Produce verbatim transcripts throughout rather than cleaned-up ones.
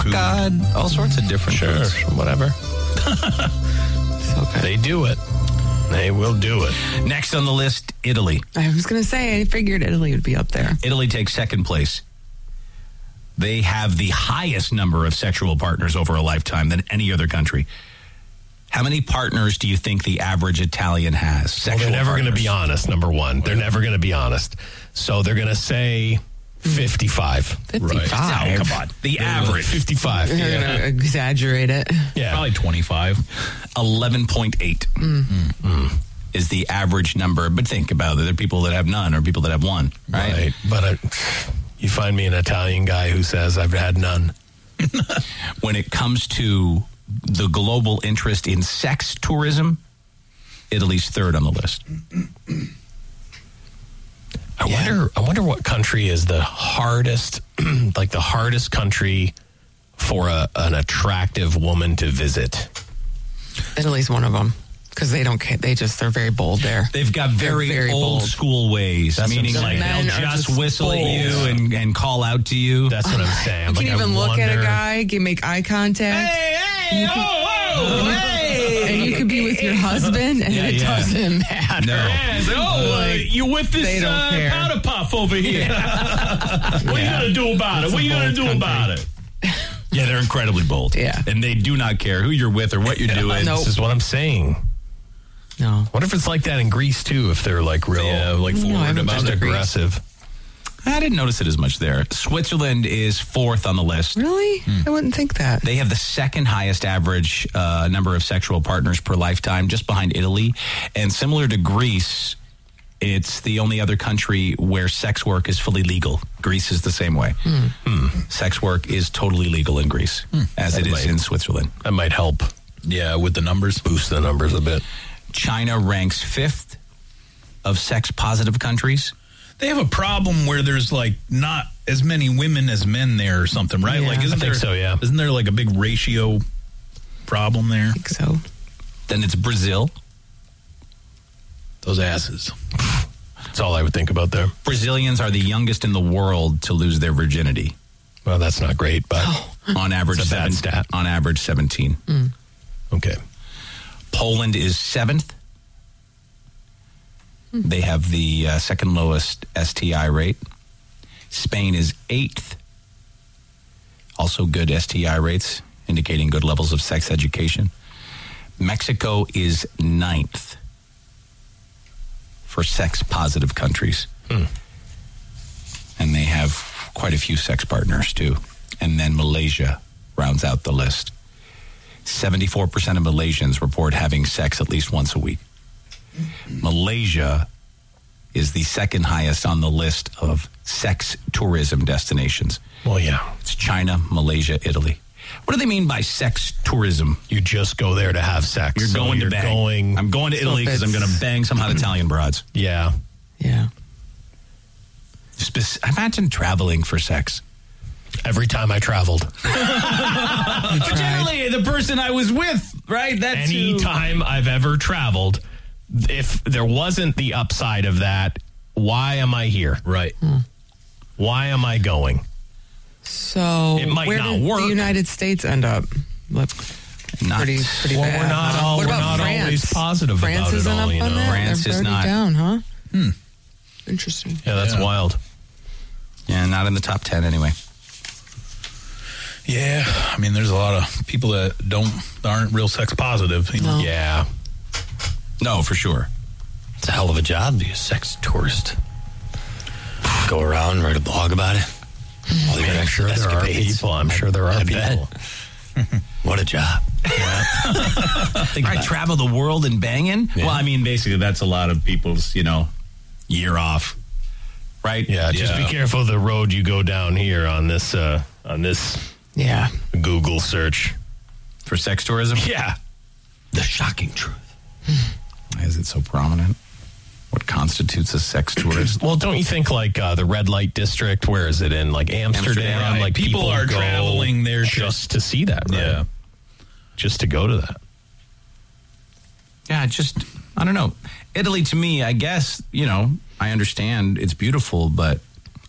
God, all sorts of different Sure, foods. whatever. So good. They do it. They will do it. Next on the list, Italy. I was going to say, I figured Italy would be up there. Italy takes second place. They have the highest number of sexual partners over a lifetime than any other country. How many partners do you think the average Italian has? Well, they're never going to be honest, number one. They're never going to be honest. So they're going to say fifty-five. fifty-five. Oh, come on. The average. fifty-five. They're Yeah. going to exaggerate it. Yeah. Probably twenty-five. eleven point eight Mm. is the average number. But think about it. There are people that have none or people that have one, right? Right. But uh, you find me an Italian guy who says I've had none. When it comes to the global interest in sex tourism, Italy's third on the list. I wonder I wonder what country is the hardest, like the hardest country for a, an attractive woman to visit. Italy's one of them. Because they don't care. They just, they're very bold there. They've got very, They're very old bold. school ways, That's meaning what I'm like saying. they'll Men are just just whistle at bold. you and, and call out to you. That's what I'm saying. I'm You can like, even I look at a wonder- guy, can make eye contact, hey, oh, oh, hey. and you could be with your husband, and Yeah, it yeah. doesn't matter. No. Oh, uh, Like, you with this they don't uh, care. powder puff over here? What are you going to do about it? What are you going to do bold about it? Yeah, they're incredibly bold. Yeah. And they do not care who you're with or what you're doing. Nope. This is what I'm saying. No. What if it's like that in Greece too? If they're like real, Yeah, like No, I forward haven't about just been it. to Greece. aggressive. I didn't notice it as much there. Switzerland is fourth on the list. Really? I wouldn't think that. They have the second highest average uh, number of sexual partners per lifetime, just behind Italy. And similar to Greece, it's the only other country where sex work is fully legal. Greece is the same way. Hmm. Sex work is totally legal in Greece, as That it is might- in Switzerland. That might help Yeah, with the numbers. boost the numbers a bit. China ranks fifth of sex-positive countries. They have a problem where there's like not as many women as men there or something, right? Yeah. Like, isn't I think there? so, yeah. Isn't there like a big ratio problem there? I think so. Then it's Brazil. Those asses. That's all I would think about there. Brazilians are the youngest in the world to lose their virginity. Well, that's not great, but On average, It's a bad seven, stat. on average, seventeen. okay. Poland is seventh. They have the uh, second lowest S T I rate. Spain is eighth. Also good S T I rates, indicating good levels of sex education. Mexico is ninth for sex-positive countries. Hmm. And they have quite a few sex partners, too. And then Malaysia rounds out the list. seventy-four percent of Malaysians report having sex at least once a week. Malaysia is the second highest on the list of sex tourism destinations. Well, yeah. It's China, Malaysia, Italy. What do they mean by sex tourism? You just go there to have sex. You're So going to you're bang. Going, I'm going to So Italy because I'm it's- going to bang some hot Italian broads. yeah. Yeah. Spec- Imagine traveling for sex. Every time I traveled. Generally, the person I was with, right? That's Any time I've ever traveled, if there wasn't the upside of that, why am I here? Right. Why am I going? So It might where not did work. the United States end up? Look, Not, pretty, pretty Well, bad. we're not huh? all- What we're about not France? always positive France about it isn't all, up you on know. that? France They're is already not. down, huh? Hmm. Interesting. Yeah, that's Yeah. wild. Yeah, not in the top ten anyway. Yeah, I mean, there's a lot of people that don't aren't real sex positive. You know? No. Yeah. No, for sure. It's a hell of a job to be a sex tourist. Go around, write a blog about it. All your I'm sure there are escapades. people. I'm sure there are I bet. people. What a job. Think I travel the world and banging? Yeah. Well, I mean, basically, that's a lot of people's, you know, year off, right? Yeah, just Yeah. be careful of the road you go down here on this uh, on this Yeah. Google search. For sex tourism? Yeah. The shocking truth. Why is it so prominent? What constitutes a sex tourist? Well, don't you think like uh, the red light district? Where is it in? Like Amsterdam? Amsterdam, right. Like People are go traveling there to- just to see that. Right? Yeah. Just to go to that. Yeah, just, I don't know. Italy, to me, I guess, you know, I understand it's beautiful, but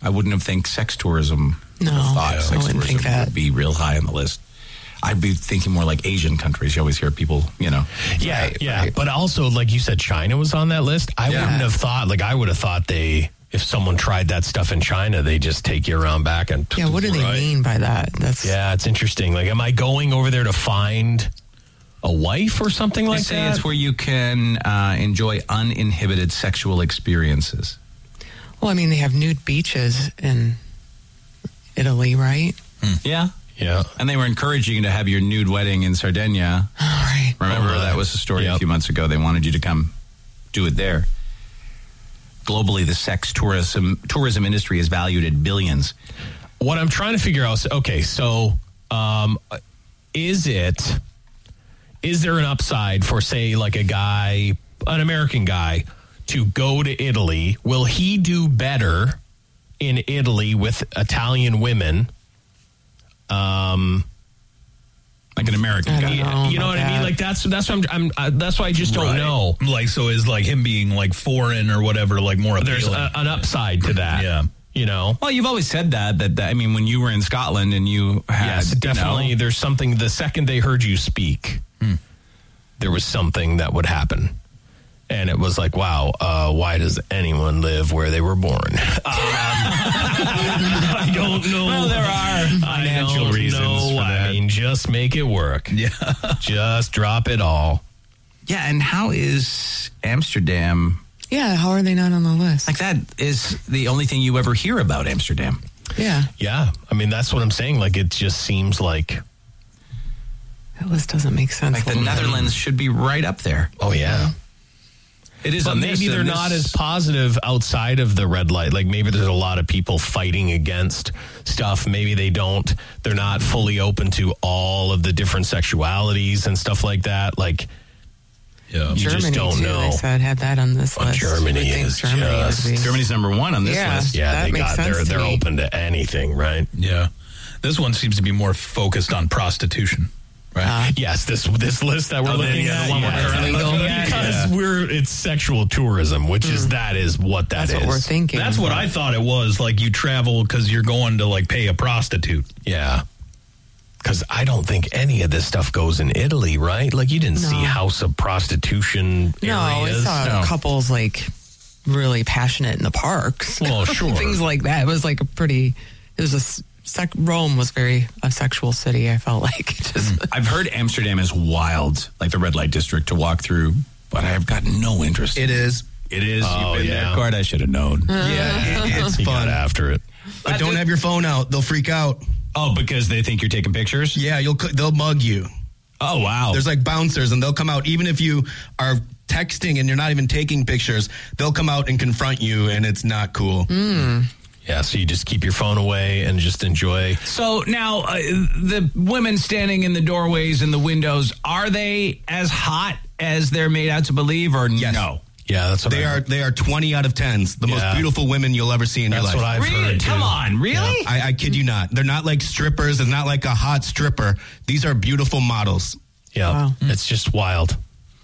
I wouldn't have think sex tourism. No, would have thought I sex wouldn't tourism think that. would be real high on the list. I'd be thinking more like Asian countries. You always hear people, you know. Yeah, Right, yeah. right. But also, like you said, China was on that list. I Yeah. wouldn't have thought, like, I would have thought they, if someone tried that stuff in China, they just take you around back and. Yeah, what do they Right. mean by that? That's Yeah, it's interesting. Like, am I going over there to find a wife or something They like say that? it's where you can uh, enjoy uninhibited sexual experiences. well, I mean, they have nude beaches in Italy, right? Yeah. Yeah. And they were encouraging you to have your nude wedding in Sardinia. All right. Remember, Oh, right. that was a story a Yep. few months ago. They wanted you to come do it there. Globally, the sex tourism tourism industry is valued at billions. What I'm trying to figure out is, okay, so um, is it, is there an upside for, say, like a guy, an American guy, to go to Italy? Will he do better in Italy with Italian women? Um, Like an American I guy. don't you, know you know about what I mean? that. Like that's that's what I'm. I'm uh, that's why I just don't Right. know. Like, so is like him being like foreign or whatever, like more appealing. There's a, an upside to that. Yeah. You know. Well, you've always said that, that, that. I mean, when you were in Scotland and you had, Yes, you definitely. know, There's something. The second they heard you speak, there was something that would happen, and it was like, wow, uh, why does anyone live where they were born? Um, I don't know. Well, there are financial I don't reasons know. for that. I mean, just make it work. Yeah. Just drop it all. yeah. And how is Amsterdam? Yeah, how are they not on the list? Like, that is the only thing you ever hear about Amsterdam. yeah, Yeah, I mean that's what I'm saying. Like it just seems like, that list doesn't make sense. Like, the a little bit. Netherlands should be right up there. oh yeah. It is But on maybe this, they're and not this- as positive outside of the red light. Like maybe there's a lot of people fighting against stuff. Maybe they don't. They're not fully open to all of the different sexualities and stuff like that. Like Yeah. you Germany just don't too, know. They said had that on this Well, list. Germany You would think is Germany just- would be. Germany's number one on this Yeah. list. Yeah, That they makes got. sense They're to they're me. open to anything, right? Yeah. This one seems to be more focused on prostitution, right? Uh, Yes, this this list that we're Oh, the- looking yeah, at, the one we're yeah, currently it's looking legal at, because yeah. we're it's sexual tourism, which is that is what that that's is. what we're thinking. That's what I thought it was. Like you travel because you're going to like pay a prostitute. Yeah. Because I don't think any of this stuff goes in Italy, right? Like you didn't No. see house of prostitution No, I areas. saw No. couples like really passionate in the parks. Well, sure. Things like that. It was like a pretty. It was a s- sec, Rome was very a sexual city. I felt like it just. I've heard Amsterdam is wild, like the red light district, to walk through, but I have got no interest. It is. It is. Oh, You've been yeah. there, Cord. I should have known. Yeah, it, it's You got fun. after it. But don't have your phone out. They'll freak out. Oh, because they think you're taking pictures? Yeah, you'll they'll mug you. Oh, wow. There's like bouncers, and they'll come out even if you are texting and you're not even taking pictures. They'll come out and confront you, and it's not cool. Yeah, so you just keep your phone away and just enjoy. So now, uh, the women standing in the doorways and the windows, are they as hot as they're made out to believe, or Yes. no? Yeah, that's what They I are they are twenty out of tens, the Yeah. most beautiful women you'll ever see in That's your life. what I've Really? heard. Come too. on, really? I, I kid you not. They're not like strippers. It's not like a hot stripper. These are beautiful models. Yeah, Wow. it's just wild.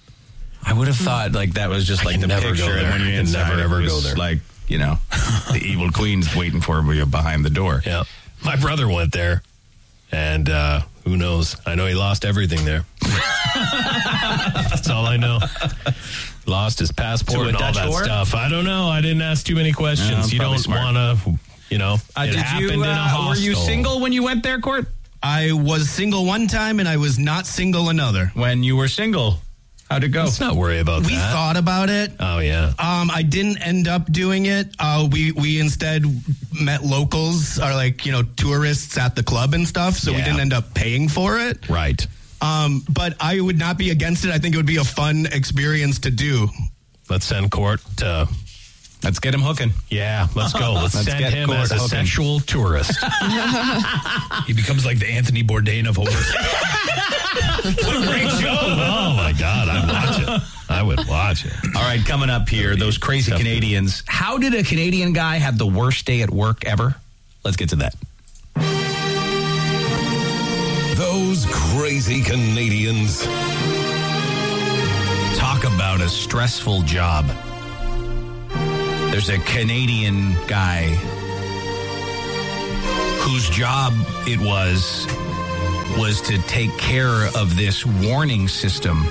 I would have thought like that was just I like can the never picture, go and there. when I you're can inside, never, it ever was go there. Like, you know, the evil queen's waiting for you behind the door. Yeah, my brother went there, and uh, who knows? I know he lost everything there. That's all I know. Lost his passport To a and all Dutch that whore? stuff. I don't know. I didn't ask too many questions. No, you probably don't smart. want to, you know. Uh, it did happened you? in a Uh, hostel. were you single when you went there, Court? I was single one time, and I was not single another. When you were single, how'd it go? Let's not worry about We that. thought about it. Oh yeah. Um, I didn't end up doing it. Uh, we we instead met locals or like you know tourists at the club and stuff. So we Yeah. didn't end up paying for it. Right. Um, but I would not be against it. I think it would be a fun experience to do. Let's send Court to. Let's get him hooking. Yeah, let's go. Let's, Let's send get him Court as a hooking. sexual tourist. He becomes like the Anthony Bourdain of horror. Great show. Oh my God, I'd watch it. I would watch it. All right, coming up here, those crazy Canadians. How did a Canadian guy have the worst day at work ever? Let's get to that. Those crazy Canadians. Talk about a stressful job. There's a Canadian guy whose job it was was to take care of this warning system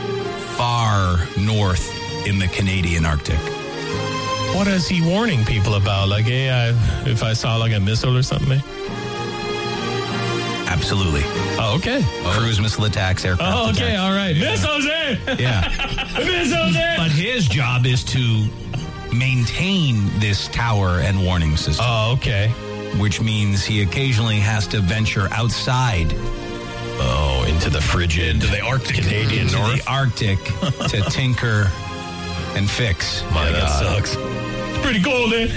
far north in the Canadian Arctic. What is he warning people about? Like, hey, I, if I saw like a missile or something? Absolutely. Oh, okay. Cruise missile attacks, aircraft Oh, okay. attacks. All right. Missiles, eh? Yeah. Missiles, eh? But his job is to maintain this tower and warning system, Oh, okay. which means he occasionally has to venture outside Oh, into the frigid, To the Arctic. Canadian to North. the Arctic to tinker and fix. My Yeah, that God. sucks. It's pretty cold, eh?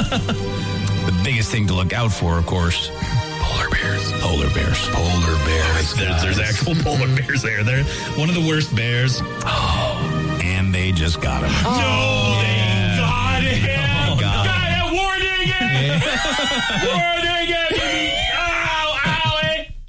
The biggest thing to look out for, of course, Polar bears. polar bears. Polar bears. There's, there's actual polar bears there. They're one of the worst bears. And they just got him. No, they got him. Oh, God. Got him. Warning it. Warning it. Ow, ow,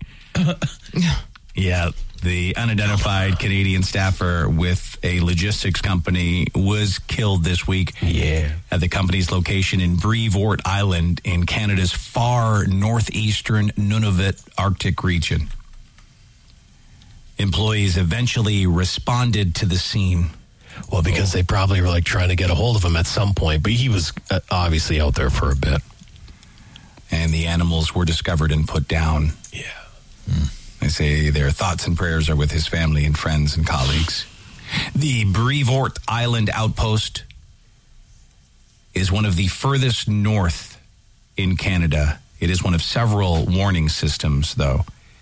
eh? Yeah, the unidentified Canadian staffer with a logistics company was killed this week. Yeah. At the company's location in Brevoort Island in Canada's far northeastern Nunavut Arctic region. Employees eventually responded to the scene. Well, because they probably were like trying to get a hold of him at some point, but he was uh, obviously out there for a bit. And the animals were discovered and put down. Yeah. They say their thoughts and prayers are with his family and friends and colleagues. The Brevoort Island outpost is one of the furthest north in Canada. It is one of several warning systems, though.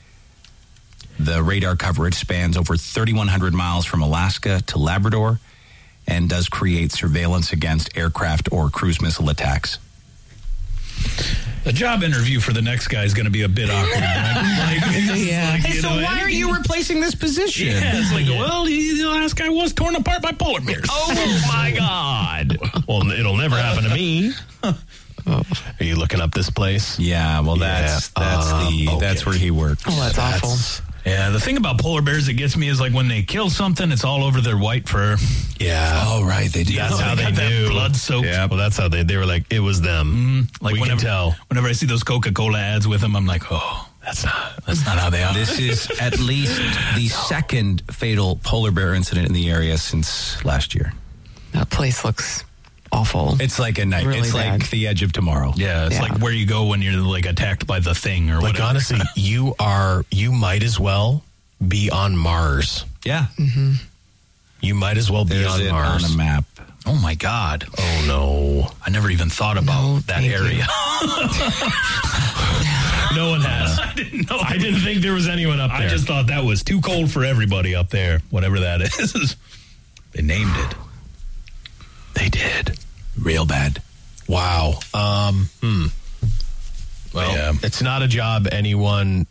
The radar coverage spans over thirty-one hundred miles from Alaska to Labrador and does create surveillance against aircraft or cruise missile attacks. The job interview for the next guy is going to be a bit awkward. Like, like, Yeah. like, Hey, you so know, why are you replacing this position? Yeah, it's like, well, he, the last guy was torn apart by polar bears. Oh, my God. Well, it'll never happen to me. Are you looking up this place? Yeah, well, that's Yeah, that's uh, the okay. that's where he works. Oh, that's, awful. Yeah, the thing about polar bears that gets me is like when they kill something, it's all over their white fur. Yeah. Oh, right, they do. That's how they got that knew. blood soaked. Yeah, well, that's how they, they were like, it was them. Like we whenever, can tell. whenever I see those Coca-Cola ads with them, I'm like, oh, that's not that's not how they are. This is at least the second fatal polar bear incident in the area since last year. That place looks awful. It's like a night. Really it's bad. like the edge of tomorrow. Yeah, it's Yeah. like where you go when you're like attacked by the thing or Like, whatever. honestly, you are, you might as well be on Mars. Yeah. You might as well be There's on it Mars. on a map. Oh my God. Oh, no. I never even thought about No, that thank you. area. No one has. I didn't know. I didn't think there was anyone up there. I just thought that was too cold for everybody up there, whatever that is. They named it. They did. Real bad. Wow. Um, hmm. Well, Yeah. it's not a job anyone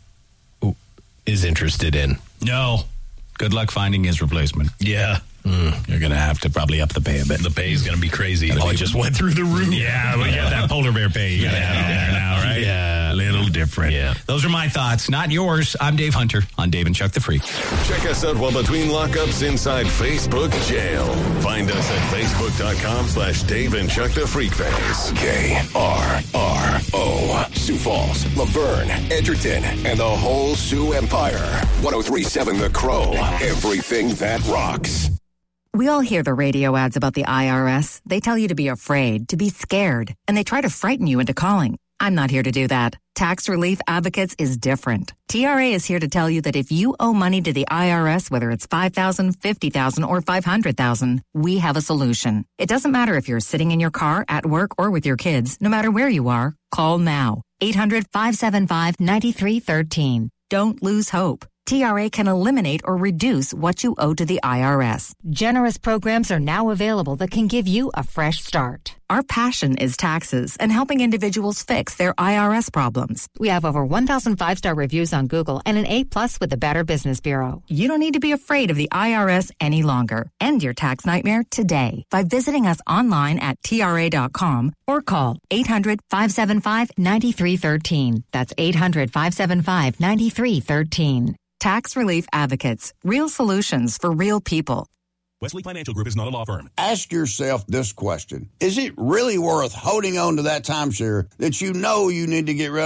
is interested in. No. Good luck finding his replacement. Yeah. You're going to have to probably up the pay a bit. The pay is going to be crazy. Oh, it just went through the roof. Yeah, we got that polar bear pay you got to have in there now, right? Yeah. A little different. Yeah. Those are my thoughts, not yours. I'm Dave Hunter on Dave and Chuck the Freak. Check us out while between lockups inside Facebook jail. Find us at facebook.com slash Dave and Chuck the Freak Face. K R R O. Sioux Falls, Laverne, Edgerton, and the whole Sioux Empire. one oh three point seven The Crow. Everything that rocks. We all hear the radio ads about the I R S. They tell you to be afraid, to be scared, and they try to frighten you into calling. I'm not here to do that. Tax Relief Advocates is different. T R A is here to tell you that if you owe money to the I R S, whether it's five thousand dollars, fifty thousand dollars, or five hundred thousand dollars, we have a solution. It doesn't matter if you're sitting in your car, at work, or with your kids. No matter where you are, call now. eight hundred, five seven five, nine three one three. Don't lose hope. T R A can eliminate or reduce what you owe to the I R S. Generous programs are now available that can give you a fresh start. Our passion is taxes and helping individuals fix their I R S problems. We have over one thousand five-star reviews on Google and an A plus with the Better Business Bureau. You don't need to be afraid of the I R S any longer. End your tax nightmare today by visiting us online at T R A dot com or call eight hundred, five seven five, nine three one three. That's eight hundred, five seven five, nine three one three. Tax Relief Advocates. Real solutions for real people. Wesley Financial Group is not a law firm. Ask yourself this question. Is it really worth holding on to that timeshare that you know you need to get rid of?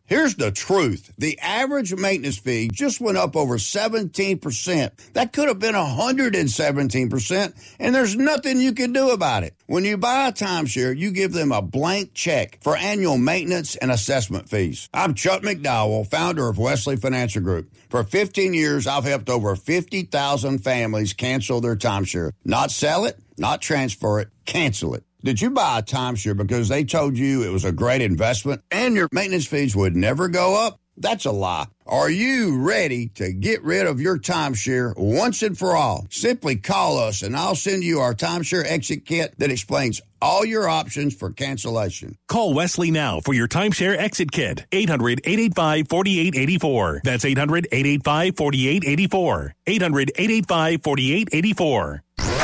Here's the truth. The average maintenance fee just went up over seventeen percent. That could have been one hundred seventeen percent, and there's nothing you can do about it. When you buy a timeshare, you give them a blank check for annual maintenance and assessment fees. I'm Chuck McDowell, founder of Wesley Financial Group. For fifteen years, I've helped over fifty thousand families cancel their timeshare. Not sell it, not transfer it, cancel it. Did you buy a timeshare because they told you it was a great investment and your maintenance fees would never go up? That's a lie. Are you ready to get rid of your timeshare once and for all? Simply call us and I'll send you our timeshare exit kit that explains all your options for cancellation. Call Wesley now for your timeshare exit kit. eight hundred, eight eight five, four eight eight four. That's eight hundred, eight eight five, four eight eight four. eight hundred, eight eight five, four eight eight four.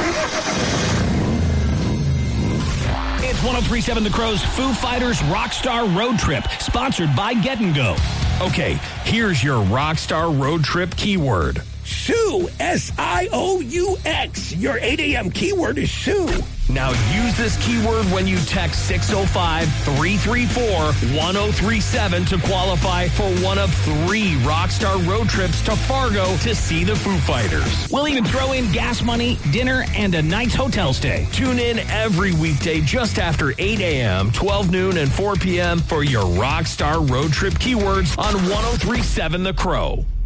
one oh three point seven The Crow's Foo Fighters Rockstar Road Trip, sponsored by Get and Go. Okay, here's your Rockstar Road Trip keyword. Sue, S I O U X. Your eight a.m. keyword is Sue. Now use this keyword when you text six oh five, three three four, one oh three seven to qualify for one of three Rockstar road trips to Fargo to see the Foo Fighters. We'll even throw in gas money, dinner, and a night's hotel stay. Tune in every weekday just after eight a.m., twelve noon, and four p.m. for your Rockstar road trip keywords on one oh three point seven The Crow.